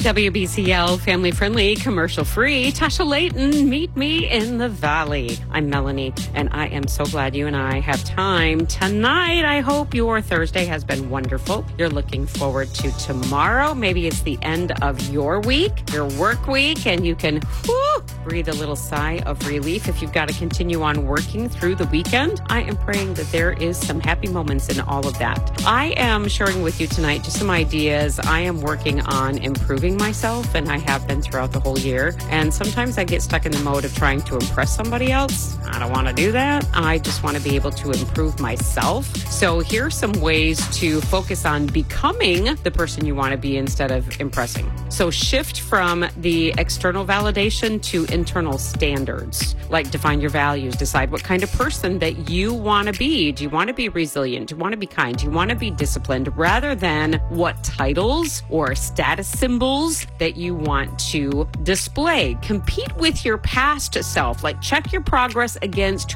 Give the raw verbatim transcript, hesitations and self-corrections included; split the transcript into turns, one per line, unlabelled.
W B C L, family friendly, commercial free. Tasha Layton, meet me in the valley. I'm Melanie, and I am so glad you and I have time tonight. I hope your Thursday has been wonderful. You're looking forward to tomorrow. Maybe it's the end of your week, your work week, and you can whew, breathe a little sigh of relief if you've got to continue on working through the weekend. I am praying that there is some happy moments in all of that. I am sharing with you tonight just some ideas. I am working on improving myself, and I have been throughout the whole year. And sometimes I get stuck in the mode of trying to impress somebody else. I don't want to do that. I just want to be able to improve myself. So here's some ways to focus on becoming the person you want to be instead of impressing. So shift from the external validation to internal standards. Like define your values, decide what kind of person that you want to be. Do you want to be resilient? Do you want to be kind? Do you want to be disciplined? Rather than what titles or status symbols that you want to display. Compete with your past self. Like check your progress against